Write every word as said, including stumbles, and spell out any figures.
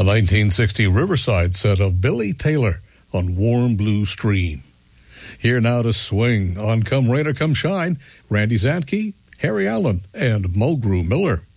a nineteen sixty Riverside set of Billy Taylor on Warm Blue Stream. Here now to swing on Come Rain or Come Shine, Randy Zantke, Harry Allen, and Mulgrew Miller.